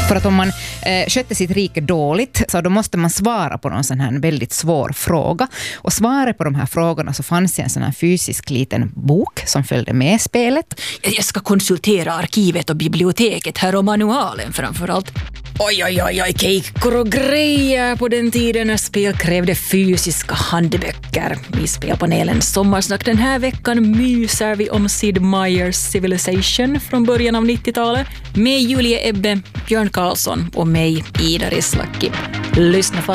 För att om man skötte sitt rike dåligt så då måste man svara på någon sån här väldigt svår fråga. Och svaret på de här frågorna så fanns en sån här fysisk liten bok som följde med spelet. Jag ska konsultera arkivet och biblioteket här och manualen framförallt. Oj, kejkor och grejer på den tiden när spel krävde fysiska handböcker. I spelpanelens sommarsnack den här veckan myser vi om Sid Meier's Civilization från början av 90-talet med Julia Ebbe, Björn Karlsson och mig, Ida Rislaki. Lyssna fast.